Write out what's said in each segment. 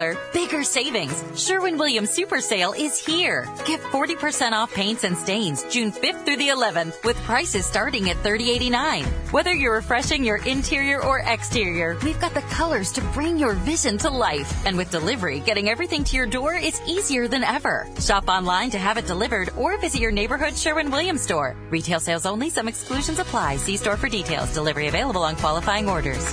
weather, bigger savings. Sherwin-Williams Super Sale is here. Get 40% off paints and stains June 5th through the 11th with prices starting at $30.89. Whether you're refreshing your interior or exterior, we've got the colors to bring your vision to life. And with delivery, getting everything to your door is easier than ever. Shop online to have it delivered or visit your neighborhood Sherwin-Williams store. Retail sales only. Some exclusions apply. See store for details. Delivery available on qualifying orders.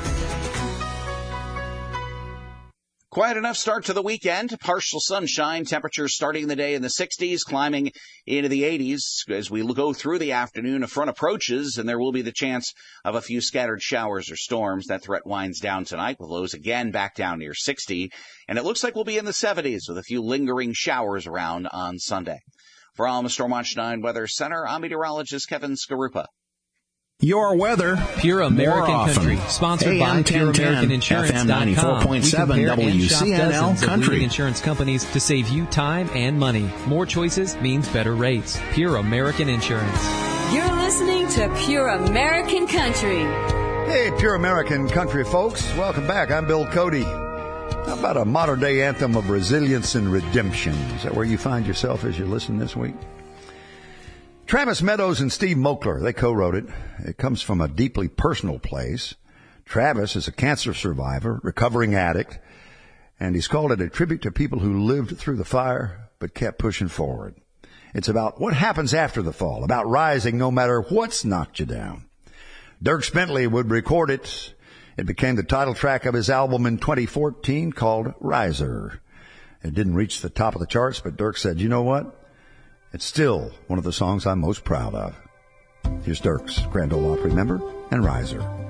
Quiet enough start to the weekend. Partial sunshine. Temperatures starting the day in the 60s, climbing into the 80s. As we go through the afternoon, a front approaches, and there will be the chance of a few scattered showers or storms. That threat winds down tonight, with lows again back down near 60. And it looks like we'll be in the 70s with a few lingering showers around on Sunday. For Alma Storm Watch 9 Weather Center, I'm meteorologist Kevin Skarupa. Your weather, Pure American Country, sponsored by PureAmericanInsurance.com. FM 94.7 WCNL Country. Leading insurance companies to save you time and money. More choices means better rates. Pure American Insurance. You're listening to Pure American Country. Hey, Pure American Country folks. Welcome back. I'm Bill Cody. How about a modern-day anthem of resilience and redemption? Is that where you find yourself as you listen this week? Travis Meadows and Steve Moakler, they co-wrote it. It comes from a deeply personal place. Travis is a cancer survivor, recovering addict, and he's called it a tribute to people who lived through the fire but kept pushing forward. It's about what happens after the fall, about rising no matter what's knocked you down. Dierks Bentley would record it. It became the title track of his album in 2014 called Riser. It didn't reach the top of the charts, but Dierks said, you know what? It's still one of the songs I'm most proud of. Here's Dierks, Grand Ole Opry member, and Riser.